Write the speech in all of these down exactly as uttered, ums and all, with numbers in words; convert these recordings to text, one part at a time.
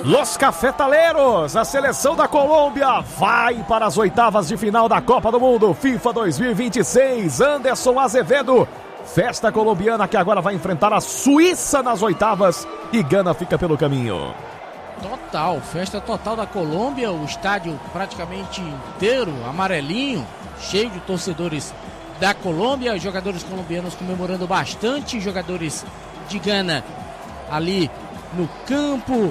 Los Cafetaleros, a seleção da Colômbia vai para as oitavas de final da Copa do Mundo FIFA dois mil e vinte e seis. Anderson Azevedo, festa colombiana que agora vai enfrentar a Suíça nas oitavas e Gana fica pelo caminho. Total, festa total da Colômbia, o estádio praticamente inteiro, amarelinho, cheio de torcedores da Colômbia, jogadores colombianos comemorando bastante, jogadores de Gana ali no campo,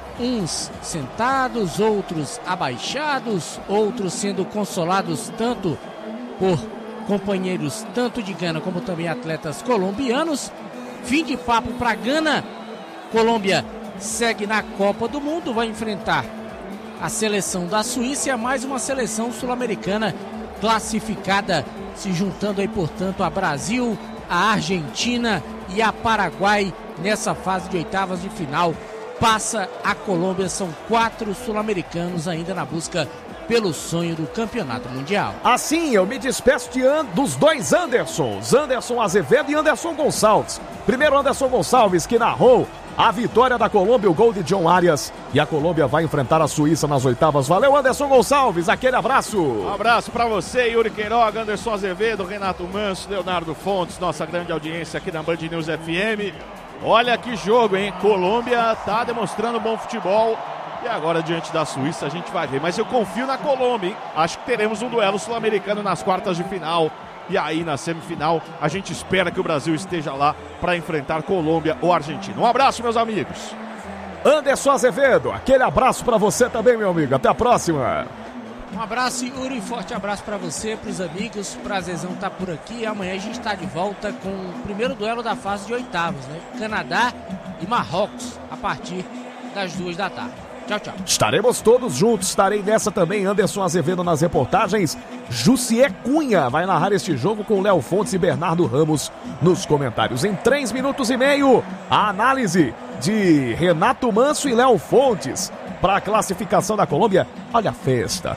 uns sentados, outros abaixados, outros sendo consolados tanto por companheiros tanto de Gana como também atletas colombianos. Fim de papo para Gana. Colômbia segue na Copa do Mundo, vai enfrentar a seleção da Suíça, mais uma seleção sul-americana classificada, se juntando aí, portanto, a Brasil, a Argentina e a Paraguai nessa fase de oitavas de final. Passa a Colômbia, são quatro sul-americanos ainda na busca pelo sonho do campeonato mundial. Assim, eu me despeço de an- dos dois Andersons, Anderson Azevedo e Anderson Gonçalves. Primeiro Anderson Gonçalves, que narrou a vitória da Colômbia, o gol de John Arias. E a Colômbia vai enfrentar a Suíça nas oitavas. Valeu, Anderson Gonçalves, aquele abraço. Um abraço pra você, Yuri Queiroga, Anderson Azevedo, Renato Manso, Leonardo Fontes, nossa grande audiência aqui na Band News F M. Olha que jogo, hein? Colômbia tá demonstrando bom futebol. E agora, diante da Suíça, a gente vai ver. Mas eu confio na Colômbia, hein? Acho que teremos um duelo sul-americano nas quartas de final. E aí, na semifinal, a gente espera que o Brasil esteja lá para enfrentar Colômbia ou Argentina. Um abraço, meus amigos. Anderson Azevedo, aquele abraço para você também, meu amigo. Até a próxima. Um abraço, Yuri, forte abraço para você, para os amigos. Prazerzão estar por aqui. Amanhã a gente está de volta com o primeiro duelo da fase de oitavas, né? Canadá e Marrocos, a partir das duas da tarde. Tchau, tchau. Estaremos todos juntos, estarei nessa também. Anderson Azevedo nas reportagens. Jussier Cunha vai narrar este jogo com Léo Fontes e Bernardo Ramos nos comentários. Em três minutos e meio, a análise de Renato Manso e Léo Fontes para a classificação da Colômbia. Olha a festa.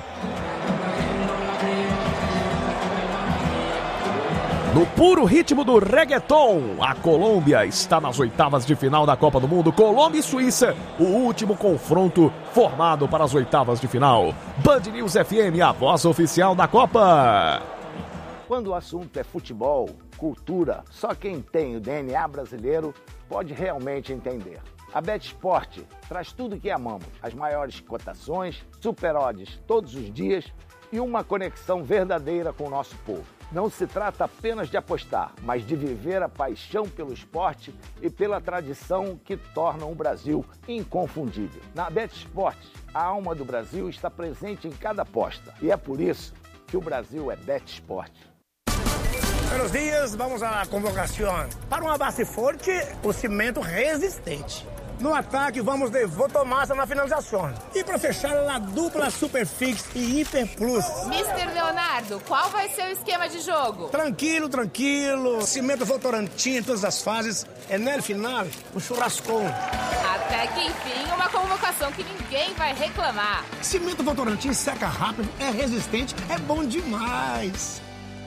No puro ritmo do reggaeton, a Colômbia está nas oitavas de final da Copa do Mundo. Colômbia e Suíça, o último confronto formado para as oitavas de final. Band News F M, a voz oficial da Copa. Quando o assunto é futebol, cultura, só quem tem o D N A brasileiro pode realmente entender. A BetSport traz tudo que amamos, as maiores cotações, super odds todos os dias e uma conexão verdadeira com o nosso povo. Não se trata apenas de apostar, mas de viver a paixão pelo esporte e pela tradição que tornam o Brasil inconfundível. Na BetSport, a alma do Brasil está presente em cada aposta e é por isso que o Brasil é BetSport. Buenos dias, vamos à convocação. Para uma base forte, o cimento resistente. No ataque, vamos de Votomassa na finalização. E para fechar, a dupla Superfix e Hiper Plus. mister Leonardo, qual vai ser o esquema de jogo? Tranquilo, tranquilo. Cimento Votorantim em todas as fases. É no final, o churrascão. Até que enfim, uma convocação que ninguém vai reclamar. Cimento Votorantim seca rápido, é resistente, é bom demais.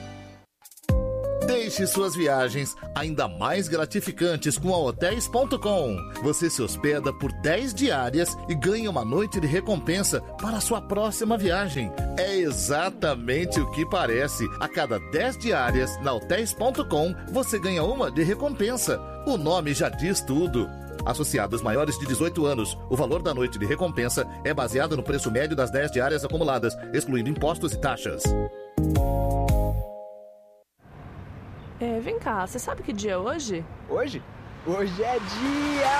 Deixe suas viagens ainda mais gratificantes com a Hotéis ponto com. Você se hospeda por dez diárias e ganha uma noite de recompensa para a sua próxima viagem. É exatamente o que parece. A cada dez diárias na Hotéis ponto com, você ganha uma de recompensa. O nome já diz tudo. Associados maiores de dezoito anos, o valor da noite de recompensa é baseado no preço médio das dez diárias acumuladas, excluindo impostos e taxas. É, vem cá, você sabe que dia é hoje? Hoje? Hoje é dia